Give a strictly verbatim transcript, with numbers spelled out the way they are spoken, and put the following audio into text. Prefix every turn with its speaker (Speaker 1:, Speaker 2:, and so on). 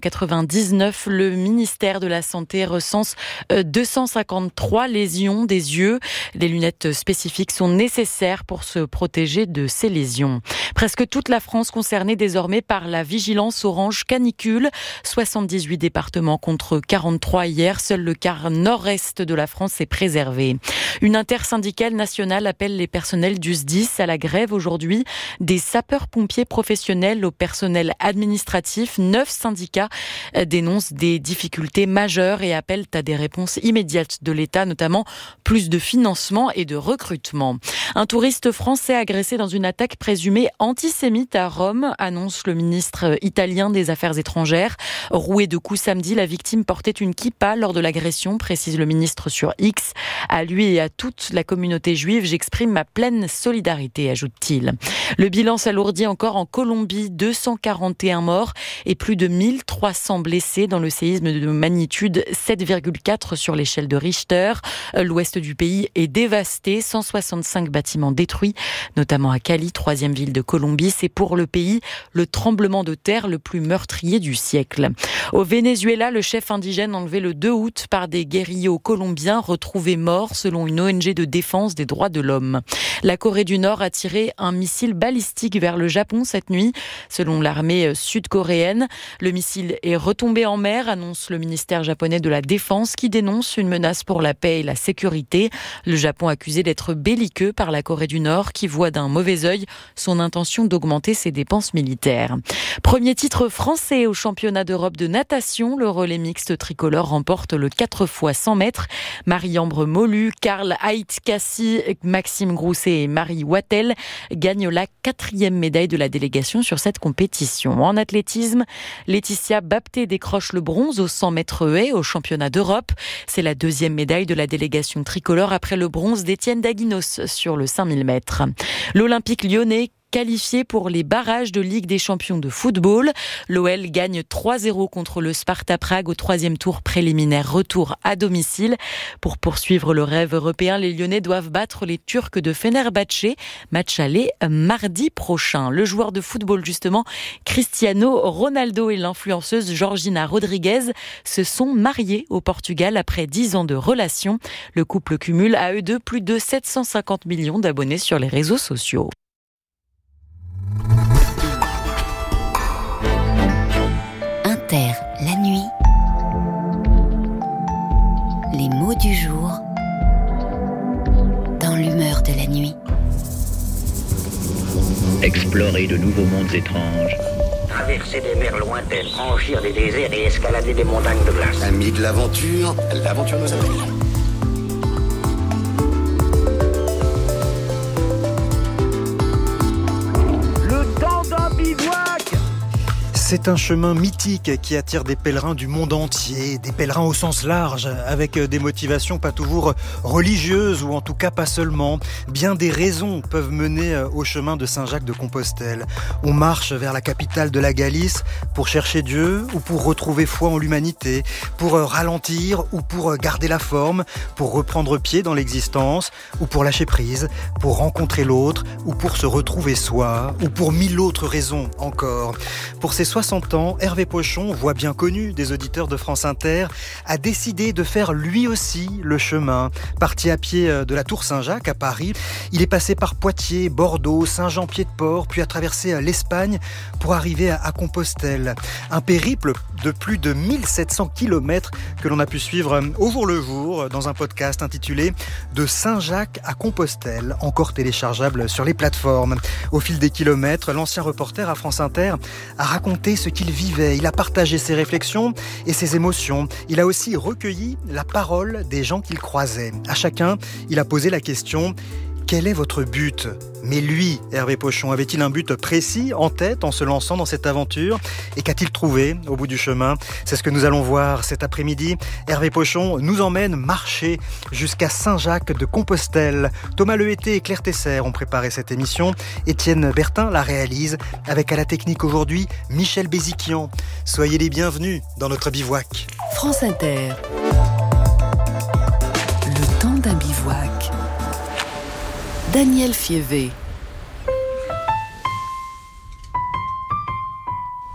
Speaker 1: quatre-vingt-dix-neuf, le ministère de la Santé recense deux cent cinquante-trois lésions des yeux. Des lunettes spécifiques sont nécessaires pour se protéger de ces lésions. Presque toute la France concernée désormais par la vigilance orange canicule. soixante-dix-huit départements contre quarante-trois hier. Seul le quart nord-est de la France est préservé. Une intersyndicale nationale appelle les personnels du S D I S à la grève aujourd'hui. Des sapeurs-pompiers professionnels au personnel administratif. Neuf syndicats dénoncent des difficultés majeures et appellent à des réponses immédiates de l'État, notamment plus de financement et de recrutement. Un touriste français agressé dans une attaque présumée antisémite à Rome, annonce le ministre italien des Affaires étrangères. Roué de coups samedi, la victime portait une kippa lors de l'agression, précise le ministre sur X. À lui et à toute la communauté juive, j'exprime ma pleine solidarité, ajoute-t-il. Le bilan s'alourdit encore en Colombie, deux cent quarante et un morts et plus de mille trois cents blessés dans le séisme de magnitude sept virgule quatre sur l'échelle de Richter. L'ouest du pays est dévasté, cent soixante-cinq bâtiments détruits, notamment à Cali, troisième ville de Colombie. C'est pour le pays le tremblement de terre le plus meurtrier du siècle. Au Venezuela, le chef indigène enlevé le deux août par des guérillos colombiens retrouvé mort selon une O N G de défense des droits de l'homme. La Corée du Nord a tiré un missile balistique vers le Japon cette nuit, selon l'armée sud-coréenne. Le missile est retombé en mer, annonce le ministère japonais de la Défense qui dénonce une menace pour la paix et la sécurité. Le Japon accusé d'être belliqueux par la Corée du Nord qui voit d'un mauvais œil son intention d'augmenter ses dépenses militaires. Premier titre français au championnat d'Europe de natation. Le relais mixte tricolore remporte le quatre fois cent mètres. Marie-Ambre Molu, Karl Heidt-Cassi, Maxime Grousset et Marie Wattel gagnent la quatrième médaille de la délégation sur cette compétition. En athlétisme, Laetitia Bapté décroche le bronze au cent mètres haies au championnat d'Europe. C'est la deuxième médaille de la délégation tricolore après le bronze d'Étienne Daguinos sur le cinq mille mètres. L'Olympique lyonnais qualifié pour les barrages de Ligue des champions de football. L'O L gagne trois zéro contre le Sparta Prague au troisième tour préliminaire retour à domicile. Pour poursuivre le rêve européen, les Lyonnais doivent battre les Turcs de Fenerbahçe. Match aller mardi prochain. Le joueur de football justement, Cristiano Ronaldo et l'influenceuse Georgina Rodriguez se sont mariés au Portugal après dix ans de relation. Le couple cumule à eux deux plus de sept cent cinquante millions d'abonnés sur les réseaux sociaux.
Speaker 2: Inter, la nuit. Les mots du jour dans l'humeur de la nuit.
Speaker 3: Explorer de nouveaux mondes étranges.
Speaker 4: Traverser des mers lointaines, franchir des déserts et escalader des montagnes de glace.
Speaker 5: Amis de l'aventure, l'aventure nous appelle.
Speaker 6: C'est un chemin mythique qui attire des pèlerins du monde entier, des pèlerins au sens large, avec des motivations pas toujours religieuses ou en tout cas pas seulement. Bien des raisons peuvent mener au chemin de Saint-Jacques de Compostelle. On marche vers la capitale de la Galice pour chercher Dieu ou pour retrouver foi en l'humanité, pour ralentir ou pour garder la forme, pour reprendre pied dans l'existence ou pour lâcher prise, pour rencontrer l'autre ou pour se retrouver soi ou pour mille autres raisons encore. Pour ces soixante ans, Hervé Pochon, voix bien connue des auditeurs de France Inter, a décidé de faire lui aussi le chemin. Parti à pied de la Tour Saint-Jacques à Paris, il est passé par Poitiers, Bordeaux, Saint-Jean-Pied-de-Port, puis a traversé l'Espagne pour arriver à Compostelle. Un périple de plus de mille sept cents kilomètres que l'on a pu suivre au jour le jour dans un podcast intitulé « De Saint-Jacques à Compostelle », encore téléchargeable sur les plateformes. Au fil des kilomètres, l'ancien reporter à France Inter a raconté ce qu'il vivait, il a partagé ses réflexions et ses émotions. Il a aussi recueilli la parole des gens qu'il croisait. À chacun, il a posé la question « Quel est votre but ?» Mais lui, Hervé Pochon, avait-il un but précis en tête en se lançant dans cette aventure ? Et qu'a-t-il trouvé au bout du chemin ? C'est ce que nous allons voir cet après-midi. Hervé Pochon nous emmène marcher jusqu'à Saint-Jacques de Compostelle. Thomas Lehété et Claire Tesser ont préparé cette émission. Étienne Bertin la réalise avec à la technique aujourd'hui Michel Béziquian. Soyez les bienvenus dans notre bivouac.
Speaker 2: France Inter. Le temps d'un bivouac. Daniel Fievé.
Speaker 5: Tout le monde est prêt ?